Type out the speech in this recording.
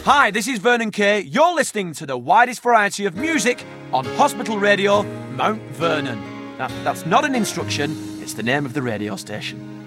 Hi, this is Vernon Kay. You're listening to the widest variety of music on Hospital Radio, Mount Vernon. Now, that's not an instruction, it's the name of the radio station.